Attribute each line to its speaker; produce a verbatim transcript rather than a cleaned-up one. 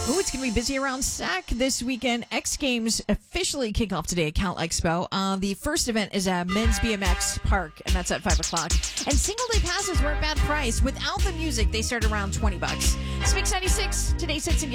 Speaker 1: Ooh, it's going to be busy around S A C this weekend. X Games officially kick off today at Cal Expo. Uh, the first event is at Men's B M X Park, and that's at five o'clock. And single-day passes were at bad price. Without the music, they start around twenty bucks. It's Mix ninety-six, today's hits and